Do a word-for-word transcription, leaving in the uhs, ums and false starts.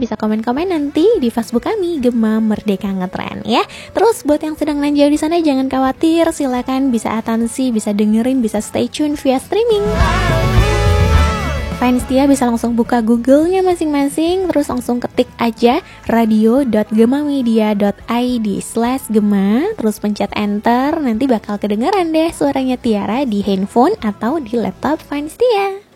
bisa komen-komen nanti di Facebook kami Gema Merdeka Ngetren ya. Terus buat yang sedang nanjau di sana jangan khawatir, silakan bisa atansi, bisa dengerin, bisa stay tune via streaming. Fans setia bisa langsung buka Google-nya masing-masing, terus langsung ketik aja radio dot gemamedia dot i d slash gema, terus pencet enter, nanti bakal kedengaran deh suaranya Tiara di handphone atau di laptop fans setia.